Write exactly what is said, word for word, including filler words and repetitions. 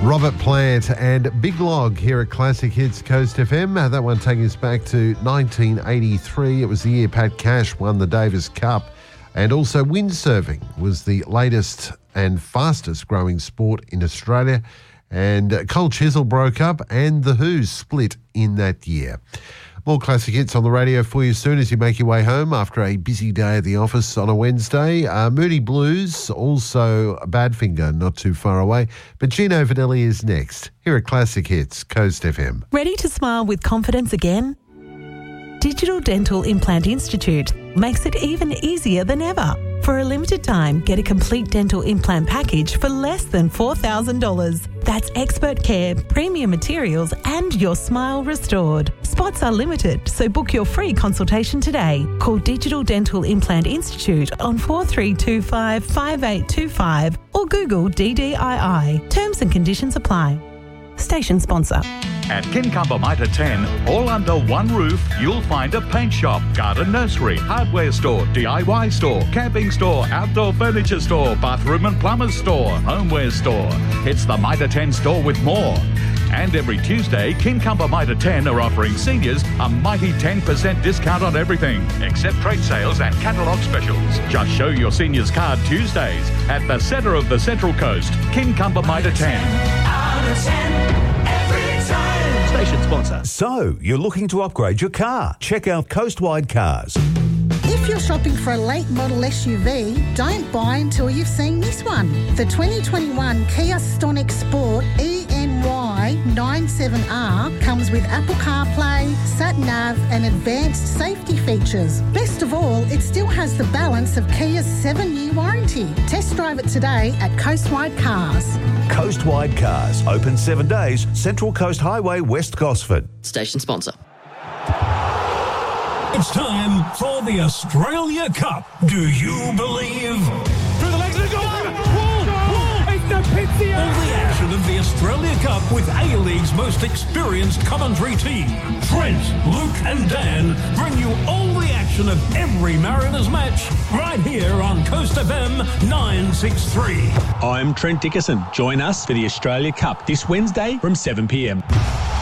Robert Plant and Big Log here at Classic Hits Coast F M. Uh, that one taking us back to nineteen eighty-three. It was the year Pat Cash won the Davis Cup. And also windsurfing was the latest and fastest growing sport in Australia. And uh, Cold Chisel broke up and The Who split in that year. More classic hits on the radio for you soon as you make your way home after a busy day at the office on a Wednesday. Uh, Moody Blues, also Badfinger, not too far away. But Gino Vanelli is next, here at Classic Hits, Coast F M. Ready to smile with confidence again? Digital Dental Implant Institute makes it even easier than ever. For a limited time, get a complete dental implant package for less than four thousand dollars. That's expert care, premium materials, and your smile restored. Spots are limited, so book your free consultation today. Call Digital Dental Implant Institute on four three two five, five eight two five or Google D D I I. Terms and conditions apply. Station sponsor. At Kincumber Mitre ten, all under one roof, you'll find a paint shop, garden nursery, hardware store, D I Y store, camping store, outdoor furniture store, bathroom and plumber's store, homeware store. It's the Mitre ten store with more. And every Tuesday, Kincumber Mitre ten are offering seniors a mighty ten percent discount on everything, except trade sales and catalogue specials. Just show your seniors card Tuesdays at the centre of the Central Coast, Kincumber Mitre ten. Out of ten. Station sponsor. So, you're looking to upgrade your car? Check out Coastwide Cars. If you're shopping for a late model S U V, don't buy until you've seen this one. The twenty twenty-one Kia Stonic Sport E N Y ninety-seven R comes with Apple CarPlay, Sat-Nav and advanced safety features. Best of all, it still has the balance of Kia's seven-year warranty. Test drive it today at Coastwide Cars. Coastwide Cars, open seven days, Central Coast Highway, West Gosford. Station sponsor. It's time for the Australia Cup. Do you believe? Through the legs of the goal! Wall! Wall! It's the Pizia! All the action of the Australia Cup with A-League's most experienced commentary team. Trent, Luke and Dan bring you all the action of every Mariners match right here on Coast F M nine sixty-three. I'm Trent Dickerson. Join us for the Australia Cup this Wednesday from seven p m.